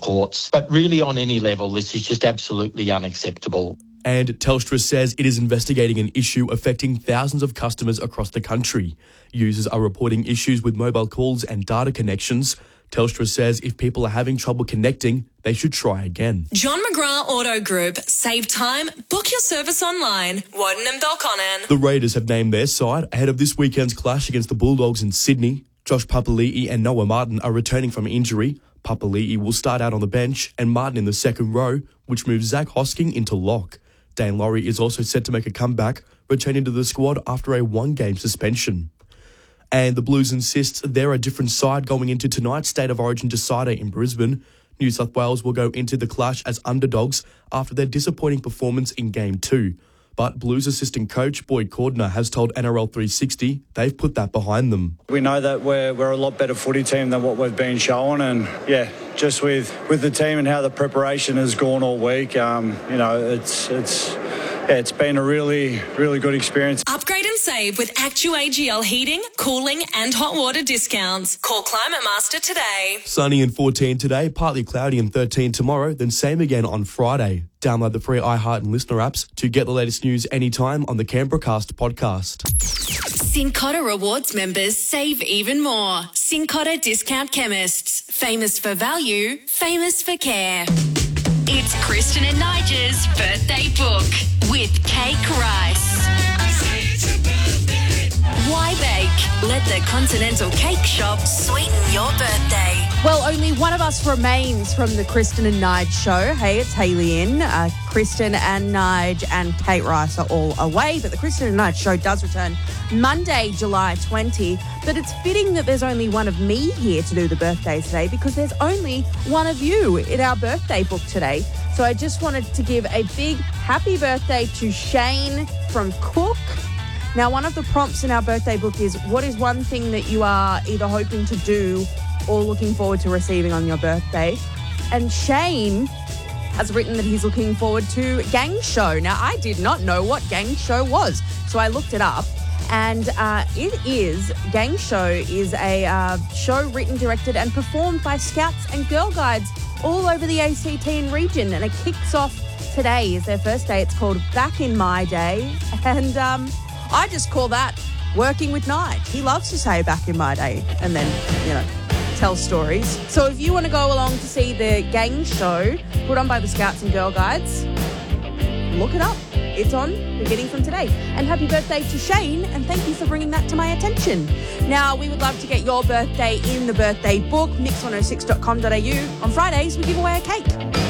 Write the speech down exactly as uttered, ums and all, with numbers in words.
courts. But really on any level, this is just absolutely unacceptable. And Telstra says it is investigating an issue affecting thousands of customers across the country. Users are reporting issues with mobile calls and data connections. Telstra says if people are having trouble connecting, they should try again. John McGrath Auto Group. Save time. Book your service online. Woden and Belconnen. The Raiders have named their side ahead of this weekend's clash against the Bulldogs in Sydney. Josh Papali'i and Noah Martin are returning from injury. Papali'i will start out on the bench and Martin in the second row, which moves Zach Hosking into lock. Dane Laurie is also set to make a comeback, returning to the squad after a one-game suspension. And the Blues insist they're a different side going into tonight's State of Origin decider in Brisbane. New South Wales will go into the clash as underdogs after their disappointing performance in Game two. But Blues assistant coach Boyd Cordner has told N R L three sixty they've put that behind them. We know that we're we're a lot better footy team than what we've been showing, and yeah, just with, with the team and how the preparation has gone all week, um, you know, it's it's yeah, it's been a really really good experience. Upgrade and save with ActuAGL heating, cooling and hot water discounts. Call Climate Master today. Sunny and fourteen today, partly cloudy and thirteen tomorrow, then same again on Friday. Download the free iHeart and Listener apps to get the latest news anytime on the Canberracast podcast. Cincotta Rewards members save even more. Cincotta Discount Chemists. Famous for value, famous for care. It's Kristen and Nigel's birthday book with Cake Rice. Why bake? Let the Continental Cake Shop sweeten your birthday. Well, only one of us remains from the Kristen and Nige show. Hey, it's Hayley in. Uh, Kristen and Nige and Kate Rice are all away, but the Kristen and Nige show does return Monday, July twentieth. But it's fitting that there's only one of me here to do the birthdays today because there's only one of you in our birthday book today. So I just wanted to give a big happy birthday to Shane from Cook. Now, one of the prompts in our birthday book is what is one thing that you are either hoping to do or looking forward to receiving on your birthday? And Shane has written that he's looking forward to Gang Show. Now, I did not know what Gang Show was, so I looked it up. And uh, it is, Gang Show is a uh, show written, directed and performed by Scouts and Girl Guides all over the A C T and region. And it kicks off today, is their first day. It's called Back in My Day. And um, I just call that working with Nige. He loves to say back in my day and then, you know, tell stories. So if you want to go along to see the Gang Show put on by the Scouts and Girl Guides, look it up. It's on beginning from today. And happy birthday to Shane, and thank you for bringing that to my attention. Now, we would love to get your birthday in the birthday book, mix one oh six dot com dot a u. On Fridays, we give away a cake.